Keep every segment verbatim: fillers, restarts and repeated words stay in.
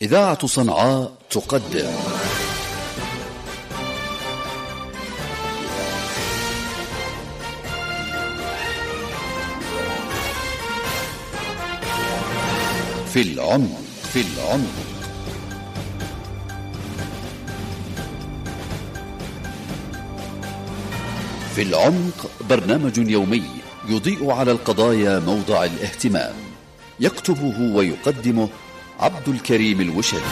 إذاعة صنعاء تقدم في العمق في العمق في العمق برنامج يومي يضيء على القضايا موضع الاهتمام، يكتبه ويقدمه عبد الكريم الوشري.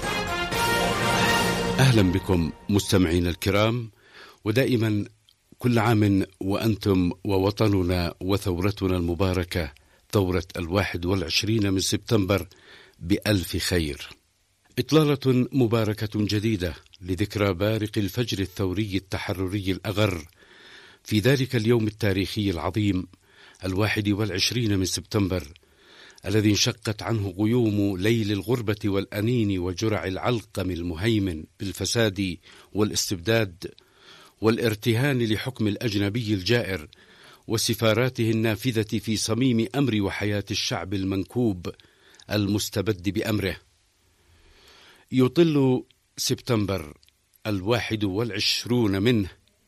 أهلا بكم مستمعين الكرام، ودائما كل عام وأنتم ووطننا وثورتنا المباركة ثورة الواحد والعشرين من سبتمبر بألف خير. إطلالة مباركة جديدة لذكرى بارق الفجر الثوري التحرري الأغر في ذلك اليوم التاريخي العظيم الواحد والعشرين من سبتمبر، الذي انشقت عنه غيوم ليل الغربة والأنين وجرع العلقم المهيمن بالفساد والاستبداد والارتهان لحكم الأجنبي الجائر وسفاراته النافذة في صميم أمر وحياة الشعب المنكوب المستبد بأمره. يطل سبتمبر الواحد والعشرون منه،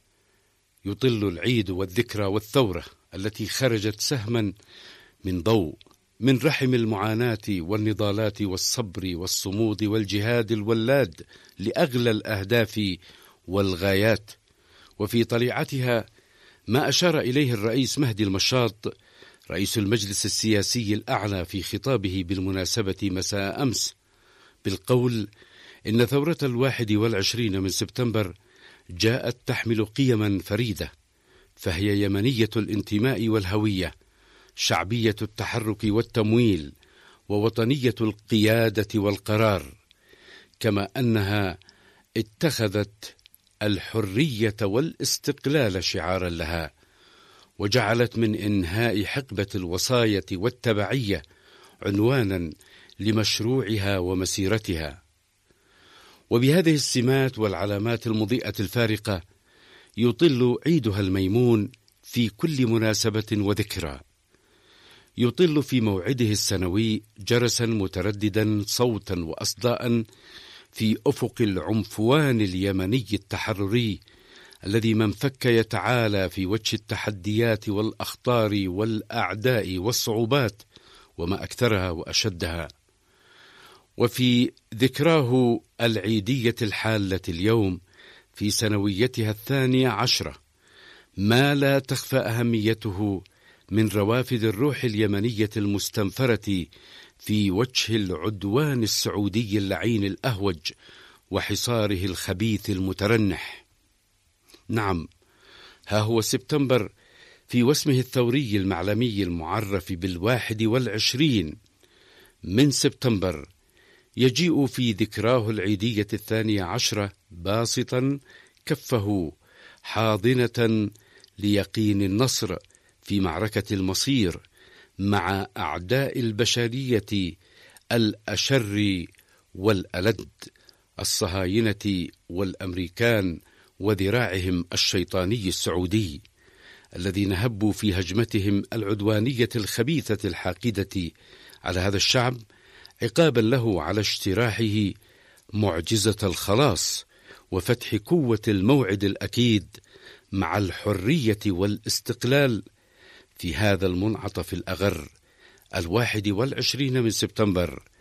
يطل العيد والذكرى والثورة التي خرجت سهما من ضوء من رحم المعاناة والنضالات والصبر والصمود والجهاد الولاد لأغلى الأهداف والغايات، وفي طليعتها ما أشار إليه الرئيس مهدي المشاط رئيس المجلس السياسي الأعلى في خطابه بالمناسبة مساء أمس، بالقول إن ثورة الواحد والعشرين من سبتمبر جاءت تحمل قيما فريدة، فهي يمنية الانتماء والهوية، شعبية التحرك والتمويل، ووطنية القيادة والقرار، كما أنها اتخذت الحرية والاستقلال شعارا لها، وجعلت من إنهاء حقبة الوصاية والتبعية عنوانا لمشروعها ومسيرتها. وبهذه السمات والعلامات المضيئة الفارقة يطل عيدها الميمون في كل مناسبة وذكرى، يطل في موعده السنوي جرسا مترددا صوتا وأصداء في أفق العنفوان اليمني التحرري الذي من فك يتعالى في وجه التحديات والأخطار والأعداء والصعوبات وما أكثرها وأشدها. وفي ذكراه العيدية الحالة اليوم في سنويتها الثانية عشرة ما لا تخفى أهميته من روافد الروح اليمنية المستنفرة في وجه العدوان السعودي اللعين الأهوج وحصاره الخبيث المترنح. نعم، ها هو سبتمبر في واسمه الثوري المعلمي المعرف بالواحد والعشرين من سبتمبر يجيء في ذكراه العيدية الثانية عشرة باسطا كفه حاضنة ليقين النصر في معركة المصير مع أعداء البشرية الأشر والألد، الصهاينة والأمريكان وذراعهم الشيطاني السعودي الذين هبوا في هجمتهم العدوانية الخبيثة الحاقدة على هذا الشعب عقابا له على اجتراحه معجزة الخلاص وفتح قوة الموعد الأكيد مع الحرية والاستقلال في هذا المنعطف الأغر الواحد والعشرين من سبتمبر